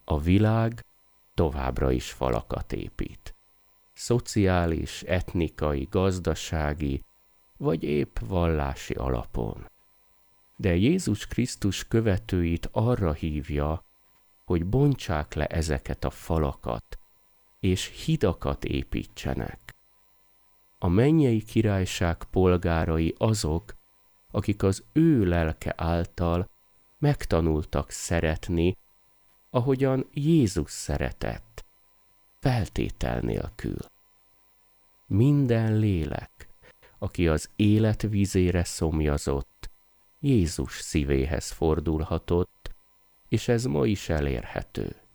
A világ továbbra is falakat épít. Szociális, etnikai, gazdasági, vagy épp vallási alapon. De Jézus Krisztus követőit arra hívja, hogy bontsák le ezeket a falakat, és hidakat építsenek. A mennyei királyság polgárai azok, akik az ő lelke által megtanultak szeretni, ahogyan Jézus szeretett, feltétel nélkül. Minden lélek, aki az élet vízére szomjazott, Jézus szívéhez fordulhatott, és ez ma is elérhető.